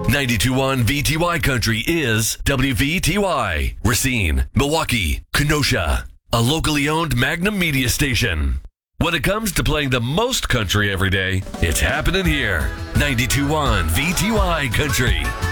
92.1 VTY Country is WVTY, Racine, Milwaukee, Kenosha, a locally owned Magnum media station. When it comes to playing the most country every day, it's happening here. 92.1 VTY Country.